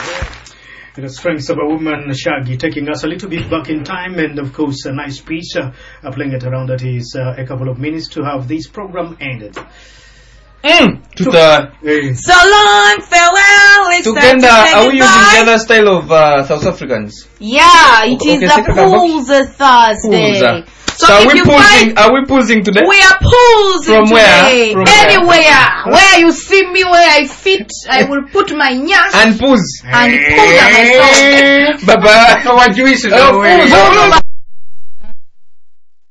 The Strengths of a Woman, Shaggy, taking us a little bit back in time, and of course a nice piece, playing it around that is a couple of minutes to have this program ended. So long, farewell, it's Tugenda, are we using the other style of South Africans? Yeah, it is the Pools Thursday. So are we posing today? We are posing from today. Where? From anywhere. Where you see me, where I fit, I will put my nyash and pose. And pose on myself. Bye-bye. So what do you